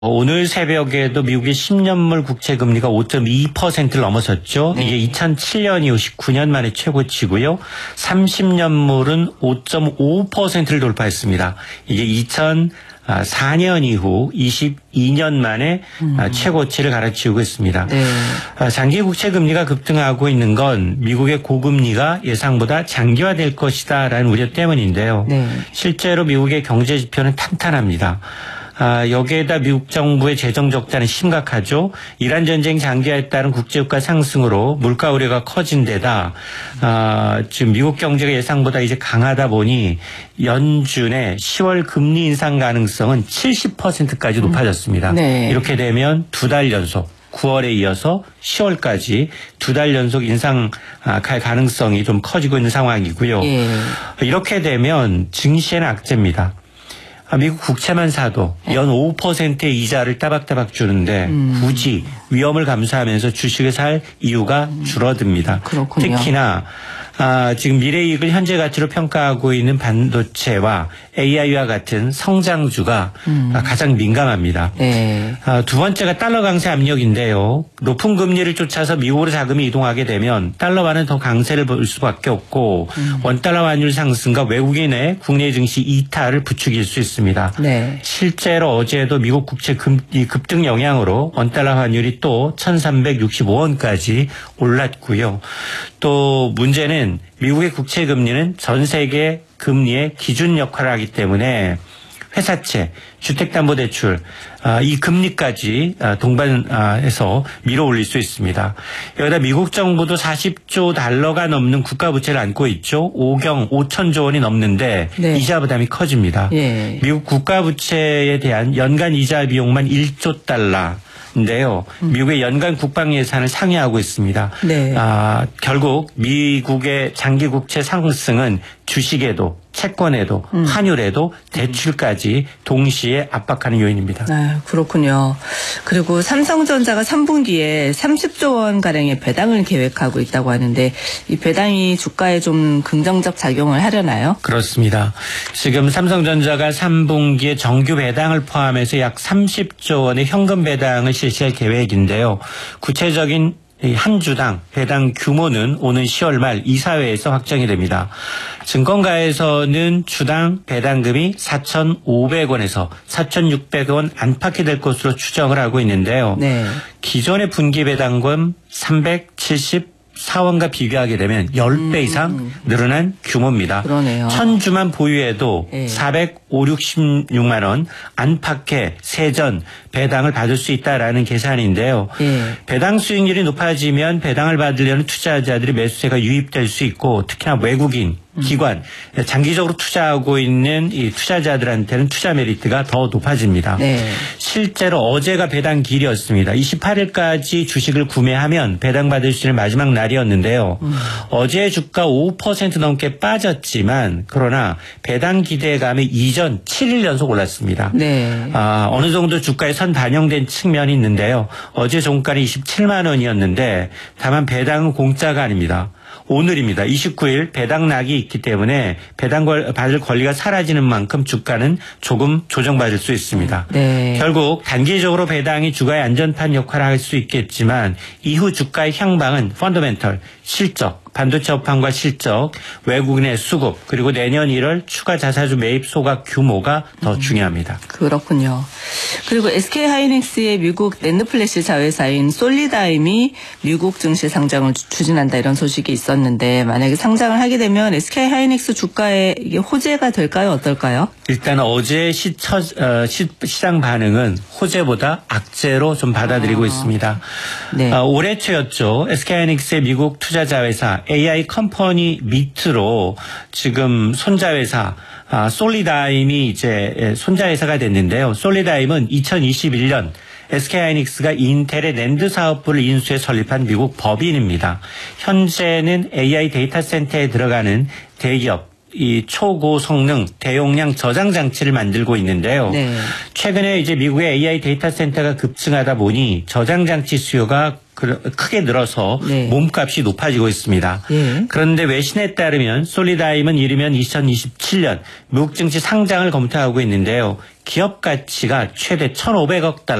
오늘 새벽에도 미국의 10년물 국채 금리가 5.2%를 넘어섰죠. 네. 이게 2007년 이후 19년 만에 최고치고요. 30년물은 5.5%를 돌파했습니다. 이게 2004년 이후 22년 만에 최고치를 갈아치우고 있습니다. 네. 장기 국채 금리가 급등하고 있는 건 미국의 고금리가 예상보다 장기화될 것이다라는 우려 때문인데요. 네. 실제로 미국의 경제 지표는 탄탄합니다. 여기에다 미국 정부의 재정 적자는 심각하죠. 이란 전쟁 장기화에 따른 국제유가 상승으로 물가 우려가 커진 데다 지금 미국 경제가 예상보다 이제 강하다 보니 연준의 10월 금리 인상 가능성은 70%까지 높아졌습니다. 네. 이렇게 되면 두 달 연속 9월에 이어서 10월까지 두 달 연속 인상 갈 가능성이 좀 커지고 있는 상황이고요. 예. 이렇게 되면 증시에는 악재입니다. 미국 국채만 사도 연 5%의 이자를 따박따박 주는데 굳이 위험을 감수하면서 주식을 살 이유가 줄어듭니다. 그렇군요. 특히나 지금 미래이익을 현재 가치로 평가하고 있는 반도체와 AI와 같은 성장주가 가장 민감합니다. 네. 두 번째가 달러 강세 압력인데요. 높은 금리를 쫓아서 미국으로 자금이 이동하게 되면 달러화는 더 강세를 볼 수밖에 없고 원달러 환율 상승과 외국인의 국내 증시 이탈을 부추길 수 있습니다. 네. 실제로 어제도 미국 국채 급등 영향으로 원달러 환율이 또 1365원까지 올랐고요. 또 문제는 미국의 국채 금리는 전 세계 금리의 기준 역할을 하기 때문에 회사채, 주택담보대출 이 금리까지 동반해서 밀어 올릴 수 있습니다. 여기다 미국 정부도 40조 달러가 넘는 국가부채를 안고 있죠. 5천조 원이 넘는데 네. 이자 부담이 커집니다. 예. 미국 국가부채에 대한 연간 이자 비용만 1조 달러. 인데요. 미국의 연간 국방 예산을 상회하고 있습니다. 네. 결국 미국의 장기 국채 상승은 주식에도 채권에도 환율에도 대출까지 동시에 압박하는 요인입니다. 그렇군요. 그리고 삼성전자가 3분기에 30조 원 가량의 배당을 계획하고 있다고 하는데 이 배당이 주가에 좀 긍정적 작용을 하려나요? 그렇습니다. 지금 삼성전자가 3분기에 정규 배당을 포함해서 약 30조 원의 현금 배당을 실시할 계획인데요. 구체적인 한 주당 배당 규모는 오는 10월 말 이사회에서 확정이 됩니다. 증권가에서는 주당 배당금이 4,500원에서 4,600원 안팎이 될 것으로 추정을 하고 있는데요. 네. 기존의 분기 배당금 374원과 비교하게 되면 10배 이상 늘어난 규모입니다. 그러네요. 1000주만 보유해도 네. 456만 원 안팎의 세전 배당을 받을 수 있다라는 계산인데요. 네. 배당 수익률이 높아지면 배당을 받으려는 투자자들이 매수세가 유입될 수 있고 특히나 외국인 기관, 장기적으로 투자하고 있는 이 투자자들한테는 투자 메리트가 더 높아집니다. 네. 실제로 어제가 배당 길이었습니다. 28일까지 주식을 구매하면 배당받을 수 있는 마지막 날이었는데요. 어제 주가 5% 넘게 빠졌지만 그러나 배당 기대감이 이전 7일 연속 올랐습니다. 네. 어느 정도 주가에 선 반영된 측면이 있는데요. 어제 종가는 27만 원이었는데 다만 배당은 공짜가 아닙니다. 오늘입니다. 29일 배당락이 있기 때문에 배당 받을 권리가 사라지는 만큼 주가는 조금 조정받을 수 있습니다. 네. 결국 단기적으로 배당이 주가의 안전판 역할을 할 수 있겠지만 이후 주가의 향방은 펀더멘털, 실적, 반도체 업황과 실적, 외국인의 수급, 그리고 내년 1월 추가 자사주 매입 소각 규모가 더 중요합니다. 그렇군요. 그리고 SK하이닉스의 미국 낸드플래시 자회사인 솔리다임이 미국 증시 상장을 추진한다 이런 소식이 있었는데 만약에 상장을 하게 되면 SK하이닉스 주가에 이게 호재가 될까요? 어떨까요? 일단 어제 시장 반응은 호재보다 악재로 좀 받아들이고 있습니다. 네. 올해 초였죠. SK하이닉스의 미국 투자 자회사 AI 컴퍼니 밑으로 지금 손자회사 솔리다임이 이제 손자회사가 됐는데요. 솔리다임은 2021년 SK하이닉스가 인텔의 낸드 사업부를 인수해 설립한 미국 법인입니다. 현재는 AI 데이터 센터에 들어가는 대기업 이 초고 성능 대용량 저장 장치를 만들고 있는데요. 네. 최근에 이제 미국의 AI 데이터 센터가 급증하다 보니 저장 장치 수요가 크게 늘어서 네. 몸값이 높아지고 있습니다. 예. 그런데 외신에 따르면 솔리다임은 이르면 2027년 미국 증시 상장을 검토하고 있는데요. 기업 가치가 최대 1,500억 달러